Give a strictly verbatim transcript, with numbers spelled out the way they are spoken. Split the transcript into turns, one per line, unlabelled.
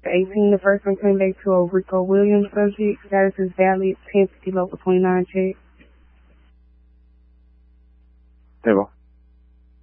eighteen. The first one came back to a Rico Williams subject. Status is valid. ten fifty local twenty-nine check.
Table.